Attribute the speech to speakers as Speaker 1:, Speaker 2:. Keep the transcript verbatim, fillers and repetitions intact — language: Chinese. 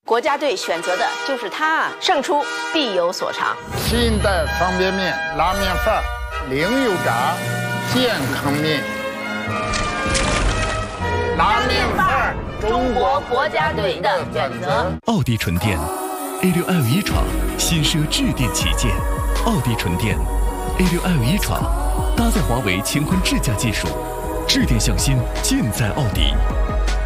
Speaker 1: 国家队选择的就是它，胜出必有所长。
Speaker 2: 新一代方便面，拉面范儿，零油炸，健康面。拉面范儿，
Speaker 1: 中国国家队的选择。
Speaker 3: 奥迪纯电 A 六 L 一闯，新奢致电旗舰。奥迪纯电 A 六 L 一闯，搭载华为乾坤智驾技术，致电向新，尽在奥迪。